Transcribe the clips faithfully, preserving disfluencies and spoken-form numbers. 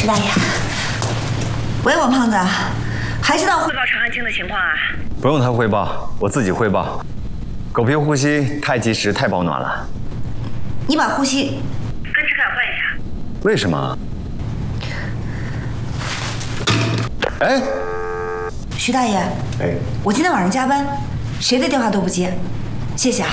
石大爷，喂，王胖子，还知道汇报常汉卿的情况啊？ 不用他汇报，我自己汇报。狗皮呼吸太及时，太保暖了。 你把呼吸跟陈凯换一下。 为什么？哎， 徐大爷， 哎， 我今天晚上加班，谁的电话都不接，谢谢啊。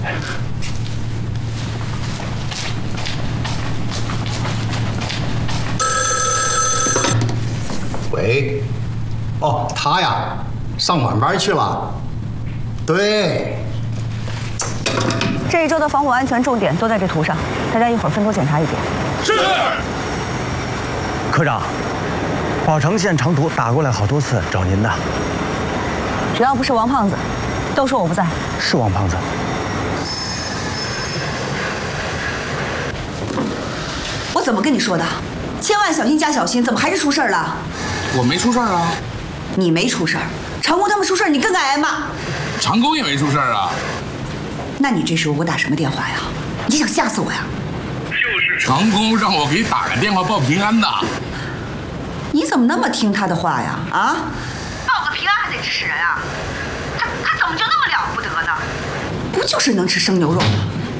喂，哦，他呀，上晚班去了。对， 这一周的防火安全重点都在这图上，大家一会儿分头检查一遍。 是。科长，宝城县长途打过来好多次找您的。 只要不是王胖子，都说我不在。 是王胖子。 我怎么跟你说的？千万小心加小心，怎么还是出事儿了？ 我没出事儿啊。 你没出事儿，长工他们出事儿，你更该挨骂。 长工也没出事儿啊。 那你这时候给我打什么电话呀？你想吓死我呀？ 就是长工让我给打个电话报平安的。 你怎么那么听他的话呀？啊？报个平安还得指使人啊？他他怎么就那么了不得呢？不就是能吃生牛肉吗？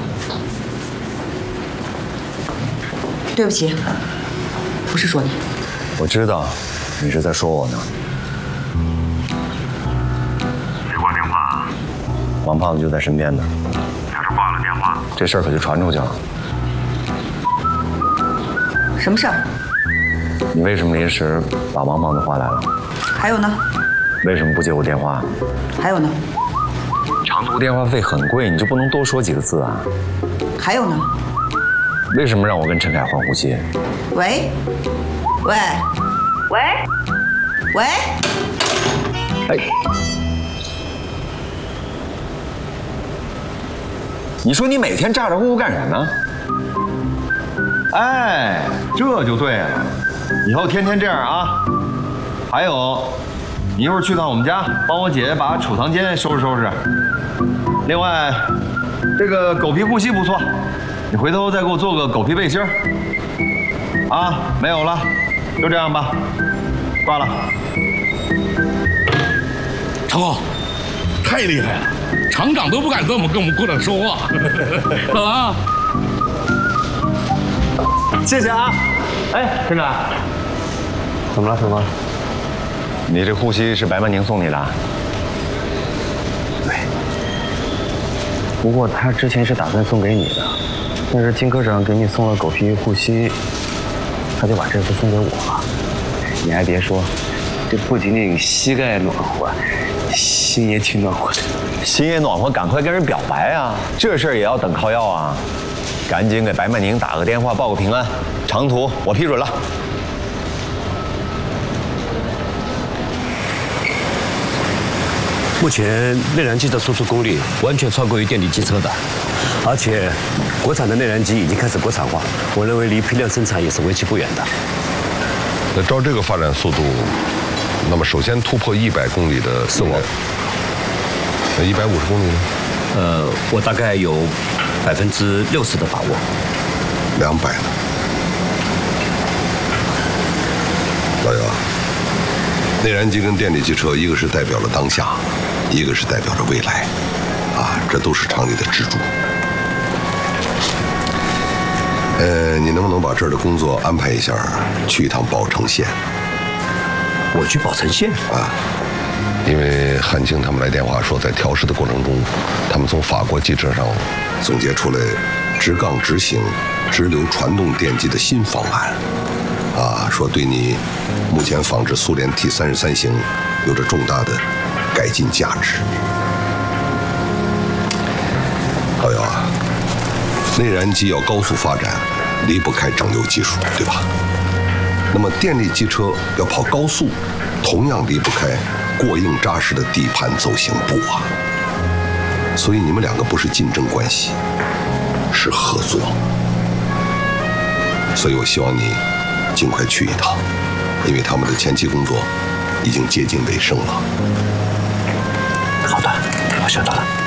对不起，不是说你。 我知道，你是在说我呢。 别挂电话啊！ 王胖子就在身边呢。 要是挂了电话， 这事儿可就传出去了。 什么事儿？ 你为什么临时把王胖子换来了？ 还有呢？ 为什么不接我电话？ 还有呢？ 长途电话费很贵，你就不能多说几个字啊？ 还有呢？ 为什么让我跟陈凯换呼吸？ 喂，喂，喂，喂， 哎，你说你每天咋咋呼呼干什么？哎，这就对了，以后天天这样啊。还有，你一会儿去趟我们家，帮我姐把储藏间收拾收拾。另外，这个狗皮护膝不错，你回头再给我做个狗皮背心儿。啊，没有了，就这样吧，挂了。 长工，太厉害了，厂长都不敢这么跟我们科长说话。走啊！ 谢谢啊！哎，陈长，怎么了，陈峰？ 你这护膝是白曼宁送你的？ 对。不过他之前是打算送给你的，但是金科长给你送了狗皮护膝，他就把这副送给我了。你还别说，这不仅仅膝盖暖和，心也挺暖和的。 心也暖和，赶快跟人表白啊！这事儿也要等靠要啊！赶紧给白曼宁打个电话报个平安，长途我批准了。 目前内燃机的输出功率完全超过于电力机车的，而且国产的内燃机已经开始国产化，我认为离批量生产也是为期不远的。 那照这个发展速度，那么首先突破一百公里的是我，那一百五十公里呢？ 呃，我大概有百分之六十的把握。 两百呢？老姚，内燃机跟电力机车，一个是代表了当下，一个是代表着未来，啊，这都是厂里的支柱。呃，你能不能把这儿的工作安排一下，去一趟宝城县？ 我去宝城县啊，因为汉卿他们来电话说，在调试的过程中，他们从法国机车上总结出来直杠直行、直流传动电机的新方案。啊，说对你目前仿制苏联 T 三十三型有着重大的改进价值。老姚啊，内燃机要高速发展，离不开整流技术，对吧？那么电力机车要跑高速，同样离不开过硬扎实的底盘走行部啊。所以你们两个不是竞争关系，是合作。所以我希望你尽快去一趟，因为他们的前期工作已经接近尾声了。 好的，我晓得了。